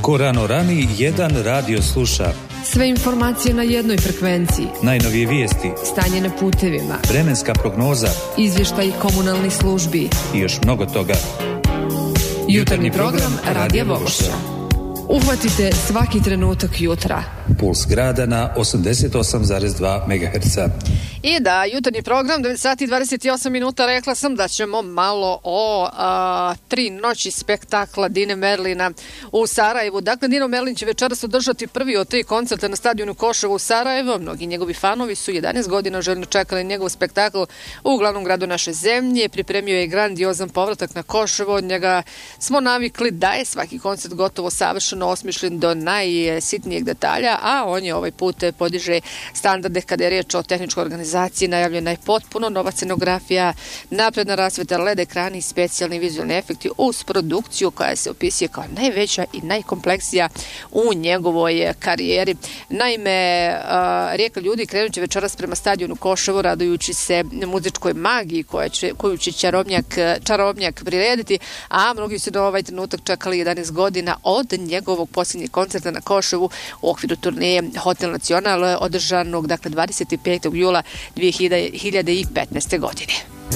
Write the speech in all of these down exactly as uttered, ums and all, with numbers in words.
Ko rano rani, jedan radio sluša. Sve informacije na jednoj frekvenciji. Najnovije vijesti. Stanje na putevima. Vremenska prognoza. Izvještaj komunalnih službi. I još mnogo toga. Jutarnji program Radija Vogošća. Uhvatite svaki trenutak jutra. Puls grada na osamdeset osam zarez dva megaherca. I da, jutarnji program, devet sati i dvadeset osam minuta, rekla sam da ćemo malo o a, tri noći spektakla Dine Merlina u Sarajevu. Dakle, Dino Merlin će večeras održati prvi od tri koncerta na stadionu Koševo u Sarajevu. Mnogi njegovi fanovi su jedanaest godina željno čekali njegov spektakl u glavnom gradu naše zemlje. Pripremio je grandiozan povratak na Koševo. Od njega smo navikli da je svaki koncert gotovo savršeno osmišljen do najsitnijeg detalja, a on je ovaj put podiže standarde kada je riječ o tehničkoj organizaciji. Najavljena je potpuno nova scenografija, napredna rasveta, L E D ekrani i specijalni vizualni efekti uz produkciju koja se opisuje kao najveća i najkompleksija u njegovoj karijeri. Naime, rijeka ljudi krenut će večeras prema stadionu Koševo radujući se muzičkoj magiji koja će, koju će čarobnjak, čarobnjak prirediti, a mnogi su do ovaj trenutak čekali jedanaest godina od njegovog posljednjeg koncerta na Koševu u okviru turneje Hotel Nacional održanog dakle dvadeset petog jula dvije hiljade petnaeste. godine.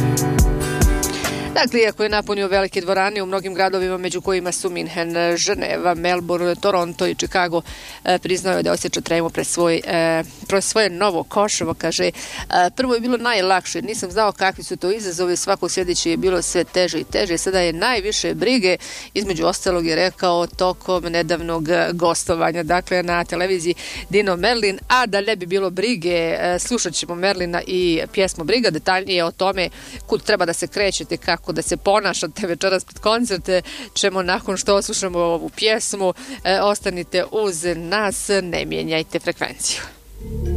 Dakle, iako je napunio velike dvorane u mnogim gradovima, među kojima su Minhen, Ženeva, Melbourne, Toronto i Chicago, e, priznao je da osjeća tremu pred, svoj, e, pred svoje novo Koševo. Kaže, e, prvo je bilo najlakše, nisam znao kakvi su to izazovi, svako sljedeće je bilo sve teže i teže, sada je najviše brige, između ostalog je rekao tokom nedavnog gostovanja, dakle na televiziji Dino Merlin, a da ne bi bilo brige, e, slušat ćemo Merlina i pjesmu Briga, detaljnije o tome kud treba da se krećete, kako da se ponašate večeras pred koncerte ćemo nakon što oslušamo ovu pjesmu. E, ostanite uz nas, ne mijenjajte frekvenciju.